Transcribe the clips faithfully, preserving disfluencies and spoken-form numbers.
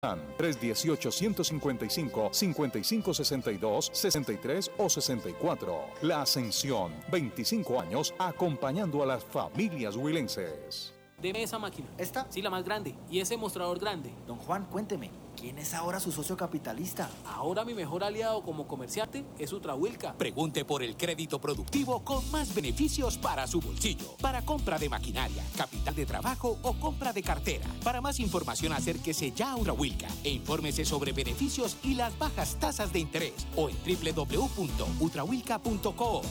tres uno ocho, uno cinco cinco, cinco cinco seis dos, sesenta y tres o sesenta y cuatro. La Ascensión, veinticinco años acompañando a las familias huilenses. Deme esa máquina. ¿Esta? Sí, la más grande. Y ese mostrador grande. Don Juan, cuénteme, ¿quién es ahora su socio capitalista? Ahora mi mejor aliado como comerciante es Ultrahuilca. Pregunte por el crédito productivo con más beneficios para su bolsillo. Para compra de maquinaria, capital de trabajo o compra de cartera. Para más información, acérquese ya a Ultrahuilca e infórmese sobre beneficios y las bajas tasas de interés o en doble u doble u doble u punto ultrahuilca punto co.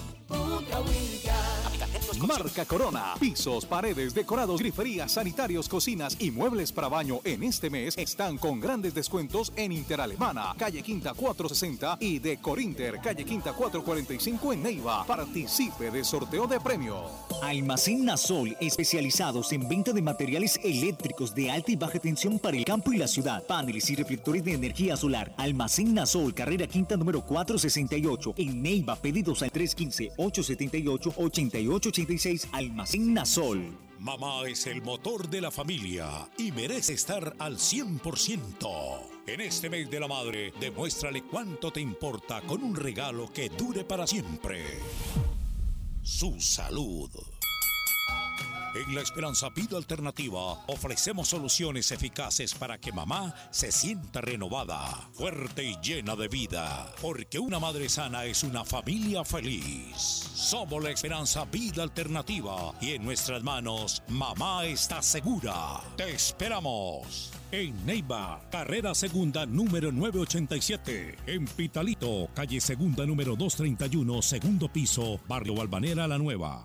Marca Corona. Pisos, paredes, decorados, griferías, sanitarios, cocinas y muebles para baño en este mes están con grandes descuentos en Interalemana, calle Quinta cuatrocientos sesenta y de Corinter, calle Quinta cuatrocientos cuarenta y cinco en Neiva. Participe de sorteo de premio. Almacén Nasol, especializados en venta de materiales eléctricos de alta y baja tensión para el campo y la ciudad. Paneles y reflectores de energía solar. Almacén Nasol, carrera Quinta número cuatrocientos sesenta y ocho en Neiva. Pedidos al tres uno cinco, ocho siete ocho, ocho ocho ocho seis. Almacén Nasol. Mamá es el motor de la familia y merece estar al cien por ciento. En este mes de la madre, demuéstrale cuánto te importa con un regalo que dure para siempre. Su salud. En La Esperanza Vida Alternativa ofrecemos soluciones eficaces para que mamá se sienta renovada, fuerte y llena de vida. Porque una madre sana es una familia feliz. Somos La Esperanza Vida Alternativa y en nuestras manos, mamá está segura. ¡Te esperamos! En Neiva, carrera segunda número novecientos ochenta y siete. En Pitalito, calle segunda número doscientos treinta y uno, segundo piso, barrio Balvanera La Nueva.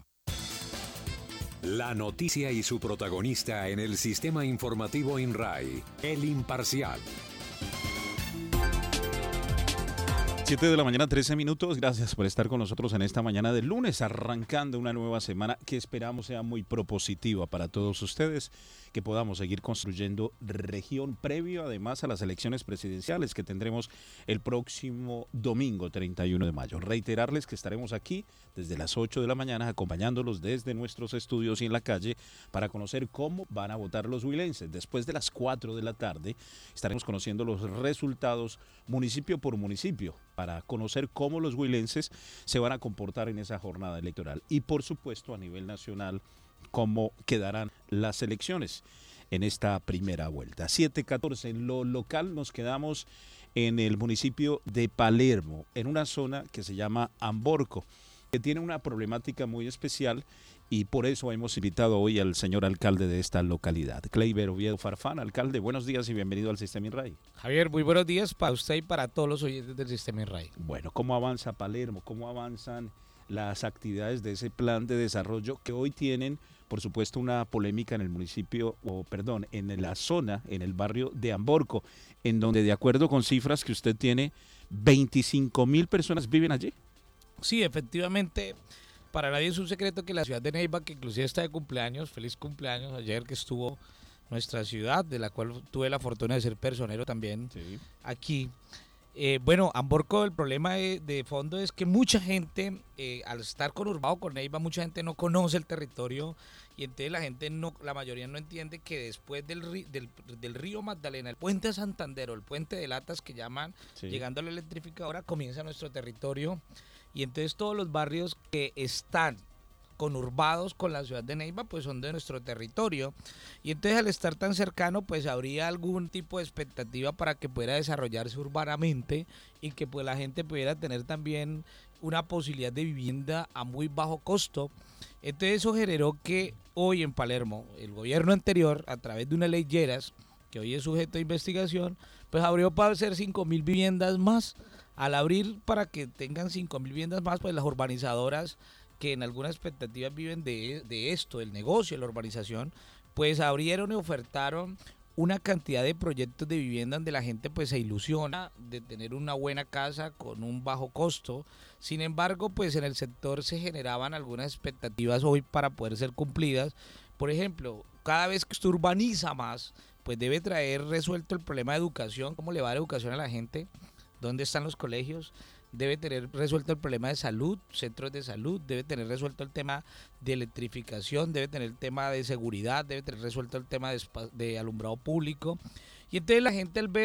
La noticia y su protagonista en el sistema informativo INRAI, El Imparcial. siete de la mañana, trece minutos. Gracias por estar con nosotros en esta mañana de lunes, arrancando una nueva semana que esperamos sea muy propositiva para todos ustedes, que podamos seguir construyendo región previo además a las elecciones presidenciales que tendremos el próximo domingo treinta y uno de mayo. Reiterarles que estaremos aquí desde las ocho de la mañana acompañándolos desde nuestros estudios y en la calle para conocer cómo van a votar los huilenses. Después de las cuatro de la tarde estaremos conociendo los resultados municipio por municipio para conocer cómo los huilenses se van a comportar en esa jornada electoral y por supuesto a nivel nacional cómo quedarán las elecciones en esta primera vuelta. siete catorce en lo local nos quedamos en el municipio de Palermo, en una zona que se llama Amborco, que tiene una problemática muy especial y por eso hemos invitado hoy al señor alcalde de esta localidad, Kleiber Oviedo Farfán. Alcalde, buenos días y bienvenido al Sistema INRAI. Javier, muy buenos días para usted y para todos los oyentes del Sistema INRAI. Bueno, ¿cómo avanza Palermo? ¿Cómo avanzan las actividades de ese plan de desarrollo que hoy tienen, por supuesto, una polémica en el municipio, o perdón, en la zona, en el barrio de Amborco, en donde de acuerdo con cifras que usted tiene, veinticinco mil personas viven allí? Sí, efectivamente, para nadie es un secreto que la ciudad de Neiva, que inclusive está de cumpleaños, feliz cumpleaños ayer que estuvo nuestra ciudad, de la cual tuve la fortuna de ser personero también sí. aquí. Eh, bueno, Amborco, el problema de, de fondo es que mucha gente, eh, al estar conurbado con Neiva, mucha gente no conoce el territorio y entonces la gente, no, la mayoría no entiende que después del, del, del río Magdalena, el puente Santander o el puente de Latas que llaman, sí. llegando a la electrificadora, comienza nuestro territorio y entonces todos los barrios que están conurbados con la ciudad de Neiva pues son de nuestro territorio y entonces al estar tan cercano pues habría algún tipo de expectativa para que pudiera desarrollarse urbanamente y que pues la gente pudiera tener también una posibilidad de vivienda a muy bajo costo. Entonces eso generó que hoy en Palermo el gobierno anterior, a través de una ley Lleras que hoy es sujeto de investigación, pues abrió para hacer cinco mil viviendas más. Al abrir para que tengan cinco mil viviendas más, pues las urbanizadoras que en algunas expectativas viven de, de esto, del negocio, de la urbanización, pues abrieron y ofertaron una cantidad de proyectos de vivienda donde la gente pues se ilusiona de tener una buena casa con un bajo costo. Sin embargo, pues en el sector se generaban algunas expectativas hoy para poder ser cumplidas. Por ejemplo, cada vez que usted urbaniza más, pues debe traer resuelto el problema de educación, cómo le va la educación a la gente, dónde están los colegios, debe tener resuelto el problema de salud, centros de salud, debe tener resuelto el tema de electrificación, debe tener el tema de seguridad, debe tener resuelto el tema de, de alumbrado público. Y entonces la gente al ver